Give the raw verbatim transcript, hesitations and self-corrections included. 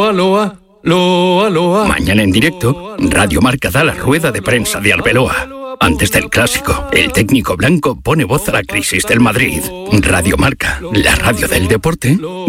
Aloha, lo, aloha. Mañana en directo, Radio Marca da la rueda de prensa de Arbeloa. Antes del clásico, el técnico blanco pone voz a la crisis del Madrid. Radio Marca, la radio del deporte,